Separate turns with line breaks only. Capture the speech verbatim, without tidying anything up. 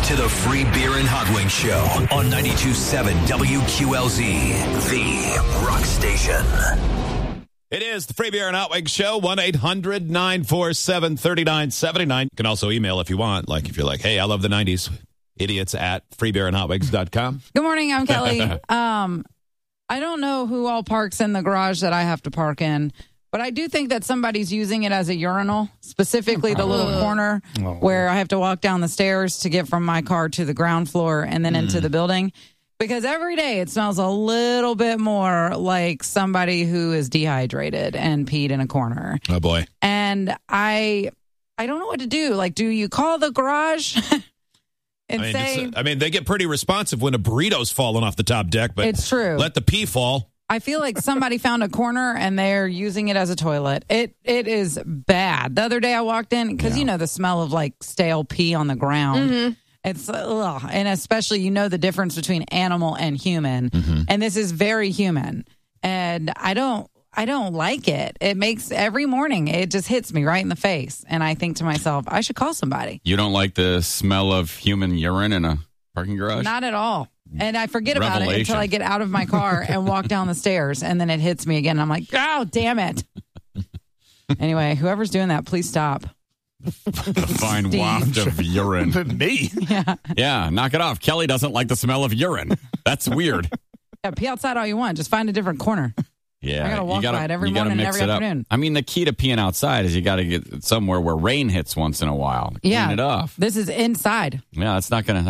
to the Free Beer and Hot Wings Show on ninety-two point seven W Q L Z, the rock station.
It is the Free Beer and Hot Wings Show, one eight hundred nine four seven three nine seven nine. You can also email if you want, like if you're like, hey, I love the nineties, idiots at free beer and hot wings dot com.
Good morning, I'm Kelly. um, I don't know who all parks in the garage that I have to park in, but I do think that somebody's using it as a urinal, specifically the little corner
Oh.
where I have to walk down the stairs to get from my car to the ground floor and then into the building. Because every day it smells a little bit more like somebody who is dehydrated and peed in a corner.
Oh, boy.
And I I don't know what to do. Like, do you call the garage and
I mean,
say...
it's, uh, I mean, they get pretty responsive when a burrito's falling off the top deck, but
It's true.
let the pee fall.
I feel like somebody found a corner and they're using it as a toilet. It It is bad. The other day I walked in, because you know the smell of like stale pee on the ground.
Mm-hmm.
It's ugh. And especially, you know the difference between animal and human.
Mm-hmm.
And this is very human. And I don't I don't like it. It makes every morning, it just hits me right in the face. And I think to myself, I should call somebody.
You don't like the smell of human urine in a parking garage?
Not at all. And I forget about it
Revelation.
until I get out of my car and walk down the stairs. And then it hits me again. And I'm like, oh, damn it. Anyway, whoever's doing that, please stop.
The fine
Steve.
waft of urine.
Me?
Yeah.
Yeah, knock it off. Kelly doesn't like the smell of urine. That's weird.
Yeah, pee outside all you want. Just find a different corner.
Yeah,
I gotta walk
you gotta,
by it every
you gotta
morning and
mix
every
it up.
afternoon.
I mean, the key to peeing outside is you got to get somewhere where rain hits once in a while. Clean
Yeah.
it off.
This is inside.
Yeah, that's not gonna.